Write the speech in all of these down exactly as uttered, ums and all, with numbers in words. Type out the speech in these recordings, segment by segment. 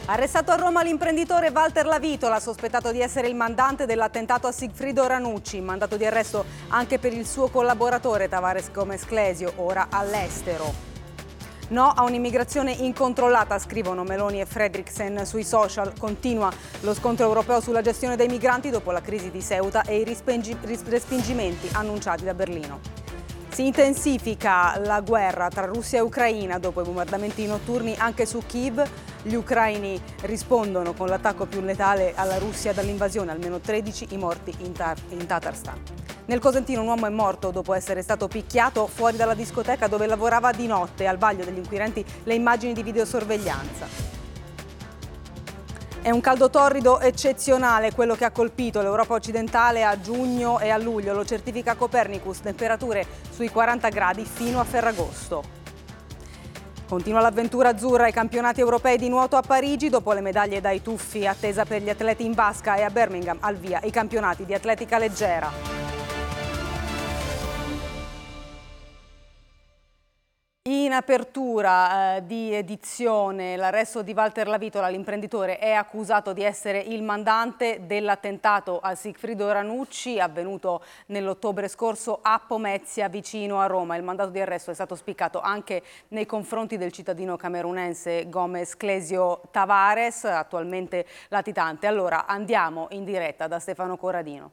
Arrestato a Roma l'imprenditore Walter Lavitola, sospettato di essere il mandante dell'attentato a Sigfrido Ranucci. Mandato di arresto anche per il suo collaboratore Tavares Gómez Clesio, ora all'estero. No a un'immigrazione incontrollata, scrivono Meloni e Fredriksen sui social. Continua lo scontro europeo sulla gestione dei migranti dopo la crisi di Ceuta e i respingimenti annunciati da Berlino. Si intensifica la guerra tra Russia e Ucraina dopo i bombardamenti notturni anche su Kiev. Gli ucraini rispondono con l'attacco più letale alla Russia dall'invasione, almeno tredici i morti in, Tar- in Tatarstan. Nel Cosentino un uomo è morto dopo essere stato picchiato fuori dalla discoteca dove lavorava di notte. Al vaglio degli inquirenti le immagini di videosorveglianza. È un caldo torrido eccezionale quello che ha colpito l'Europa occidentale a giugno e a luglio, lo certifica Copernicus, temperature sui quaranta gradi fino a Ferragosto. Continua l'avventura azzurra ai campionati europei di nuoto a Parigi, dopo le medaglie dai tuffi, attesa per gli atleti in vasca, e a Birmingham al via i campionati di atletica leggera. In apertura eh, di edizione, l'arresto di Walter Lavitola, l'imprenditore, è accusato di essere il mandante dell'attentato a Sigfrido Ranucci avvenuto nell'ottobre scorso a Pomezia, vicino a Roma. Il mandato di arresto è stato spiccato anche nei confronti del cittadino camerunense Gómez Clesio Tavares, attualmente latitante. Allora andiamo in diretta da Stefano Corradino.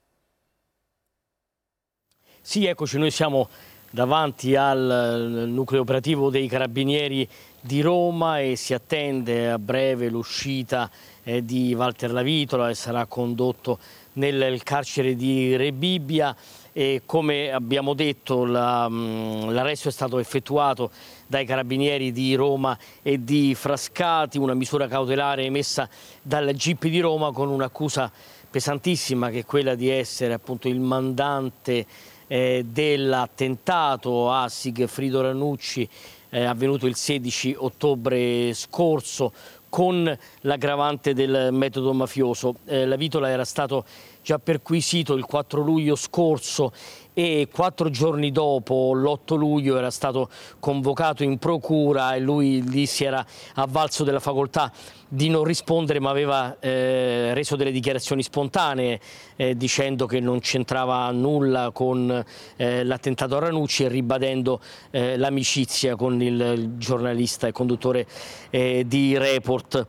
Sì, eccoci, noi siamo davanti al nucleo operativo dei Carabinieri di Roma e si attende a breve l'uscita eh, di Walter Lavitola, che sarà condotto nel carcere di Rebibbia. E come abbiamo detto, l'arresto è stato effettuato dai Carabinieri di Roma e di Frascati, una misura cautelare emessa dal G P di Roma con un'accusa pesantissima, che è quella di essere appunto il mandante Eh, dell'attentato a Sigfrido Ranucci eh, avvenuto il sedici ottobre scorso, con l'aggravante del metodo mafioso. Eh, Lavitola era stato già perquisito il quattro luglio scorso e quattro giorni dopo, l'otto luglio, era stato convocato in procura e lui lì si era avvalso della facoltà di non rispondere, ma aveva eh, reso delle dichiarazioni spontanee eh, dicendo che non c'entrava nulla con eh, l'attentato a Ranucci e ribadendo eh, l'amicizia con il, il giornalista e conduttore eh, di Report.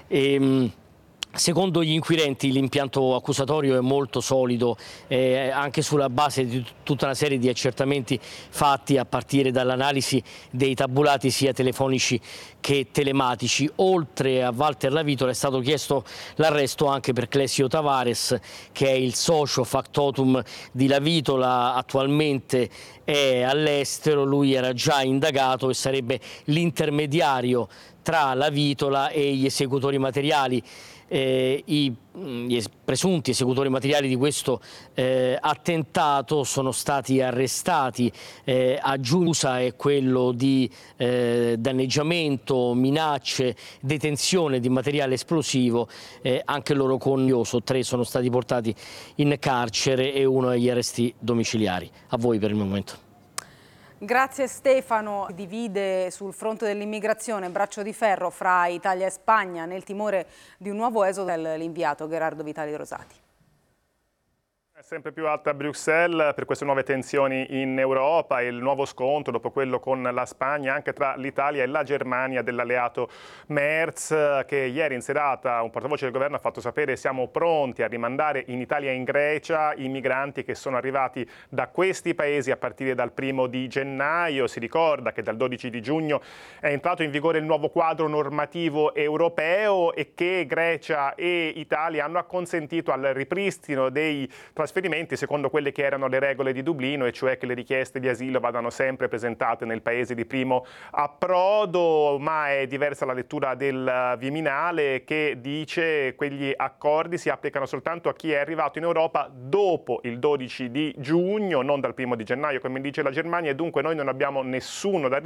E, Secondo gli inquirenti l'impianto accusatorio è molto solido, eh, anche sulla base di tutta una serie di accertamenti fatti a partire dall'analisi dei tabulati sia telefonici che telematici. Oltre a Walter Lavitola è stato chiesto l'arresto anche per Clesio Tavares, che è il socio factotum di Lavitola, attualmente è all'estero. Lui era già indagato e sarebbe l'intermediario tra Lavitola e gli esecutori materiali. Eh, i, gli presunti esecutori materiali di questo eh, attentato sono stati arrestati eh, a giugno. È quello di eh, danneggiamento, minacce, detenzione di materiale esplosivo, eh, anche loro connioso. Tre sono stati portati in carcere e uno agli arresti domiciliari. A voi per il momento. Grazie Stefano. Divide sul fronte dell'immigrazione braccio di ferro fra Italia e Spagna nel timore di un nuovo esodo dell'inviato Gerardo Vitali Rosati. È sempre più alta a Bruxelles per queste nuove tensioni in Europa e il nuovo scontro dopo quello con la Spagna anche tra l'Italia e la Germania dell'alleato Merz, che ieri in serata un portavoce del governo ha fatto sapere: siamo pronti a rimandare in Italia e in Grecia i migranti che sono arrivati da questi paesi a partire dal primo di gennaio. Si ricorda che dal dodici di giugno è entrato in vigore il nuovo quadro normativo europeo e che Grecia e Italia hanno acconsentito al ripristino dei trasferimenti secondo quelle che erano le regole di Dublino, e cioè che le richieste di asilo vadano sempre presentate nel paese di primo approdo. Ma è diversa la lettura del Viminale, che dice che quegli accordi si applicano soltanto a chi è arrivato in Europa dopo il dodici di giugno, non dal primo di gennaio come dice la Germania, e dunque noi non abbiamo nessuno da